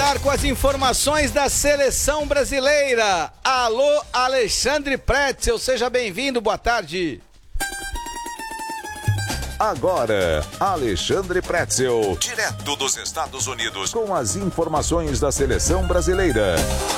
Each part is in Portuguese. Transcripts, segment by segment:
ar com as informações da seleção brasileira. Alô, Alexandre Pretzel, seja bem-vindo, boa tarde. Agora, Alexandre Pretzel, direto dos Estados Unidos, com as informações da seleção brasileira.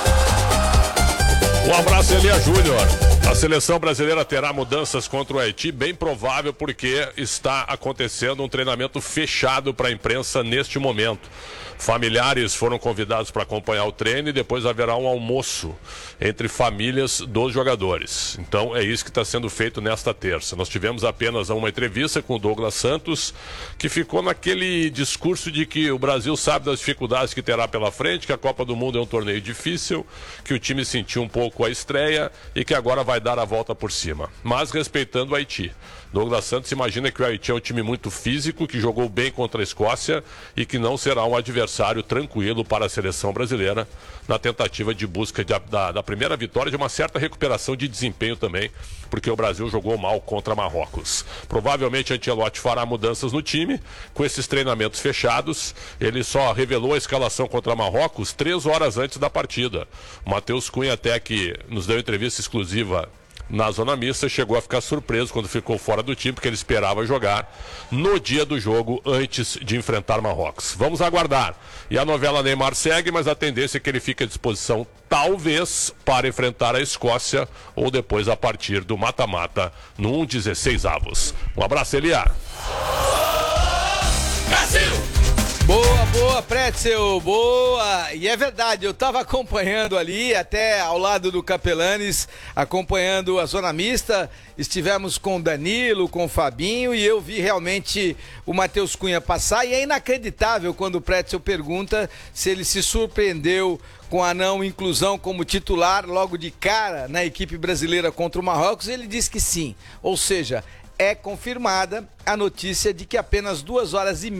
Um abraço, Elia Júnior. A seleção brasileira terá mudanças contra o Haiti, bem provável porque está acontecendo um treinamento fechado para a imprensa neste momento. Familiares foram convidados para acompanhar o treino e depois haverá um almoço entre famílias dos jogadores. Então é isso que está sendo feito nesta terça. Nós tivemos apenas uma entrevista com o Douglas Santos, que ficou naquele discurso de que o Brasil sabe das dificuldades que terá pela frente, que a Copa do Mundo é um torneio difícil, que o time sentiu um pouco a estreia e que agora vai dar a volta por cima. Mas respeitando o Haiti. Douglas Santos imagina que o Haiti é um time muito físico, que jogou bem contra a Escócia e que não será um adversário tranquilo para a seleção brasileira na tentativa de busca da primeira vitória, de uma certa recuperação de desempenho também, porque o Brasil jogou mal contra Marrocos. Provavelmente Ancelotti fará mudanças no time, com esses treinamentos fechados. Ele só revelou a escalação contra Marrocos 3 horas antes da partida. O Matheus Cunha, até que nos deu entrevista exclusiva na zona mista, chegou a ficar surpreso quando ficou fora do time, porque ele esperava jogar no dia do jogo antes de enfrentar Marrocos. Vamos aguardar. E a novela Neymar segue, mas a tendência é que ele fique à disposição, talvez, para enfrentar a Escócia ou depois a partir do mata-mata no 16avos. Um abraço, Elia. Brasil! Boa, Pretzel, boa! E é verdade, eu estava acompanhando ali, até ao lado do Capelanes, acompanhando a zona mista, estivemos com o Danilo, com o Fabinho, e eu vi realmente o Matheus Cunha passar, e é inacreditável quando o Pretzel pergunta se ele se surpreendeu com a não inclusão como titular logo de cara na equipe brasileira contra o Marrocos. Ele diz que sim, ou seja, é confirmada a notícia de que apenas 2 horas e